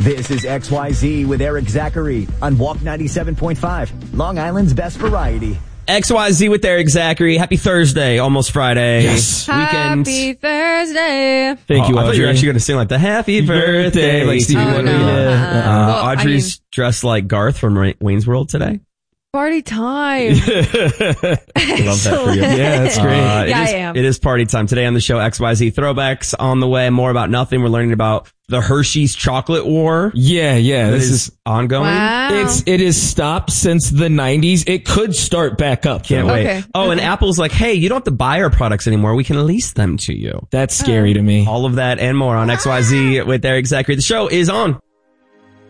This is XYZ with Eric Zachary on Walk 97.5, Long Island's best variety. XYZ with Eric Zachary. Happy Thursday, almost Friday. Yes. Weekend. Happy Thursday. Thank you, Audrey. I thought you were actually going to sing like the Happy Birthday, like Stevie Wonder. Well, Audrey's dressed like Garth from Wayne's World today. Party time. I love that for you. Yeah, that's great. I am. It is party time. Today on the show, XYZ Throwbacks on the way. More about nothing. We're learning about the Hershey's chocolate war. Yeah. This is ongoing. Wow. It has stopped since the 90s. It could start back up. Can't though. wait. Okay. Oh, and Apple's like, hey, you don't have to buy our products anymore. We can lease them to you. That's scary to me. All of that and more on XYZ with Eric Zachary. The show is on.